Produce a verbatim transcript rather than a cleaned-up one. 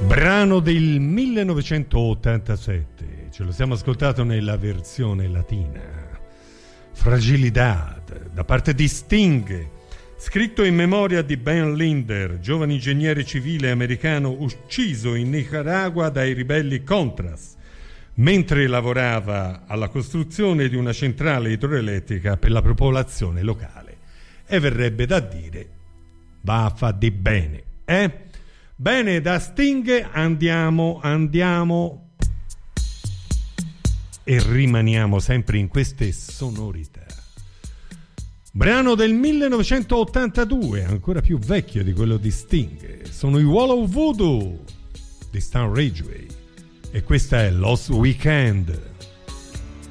Brano del millenovecentottantasette, ce lo siamo ascoltato nella versione latina. Fragilidad, da parte di Sting, scritto in memoria di Ben Linder, giovane ingegnere civile americano ucciso in Nicaragua dai ribelli Contras, mentre lavorava alla costruzione di una centrale idroelettrica per la popolazione locale. E verrebbe da dire, va a fa di bene, eh? Bene, da Sting andiamo, andiamo e rimaniamo sempre in queste sonorità. Brano del millenovecentottantadue, ancora più vecchio di quello di Sting. Sono i Wall of Voodoo di Stan Ridgway e questa è Lost Weekend.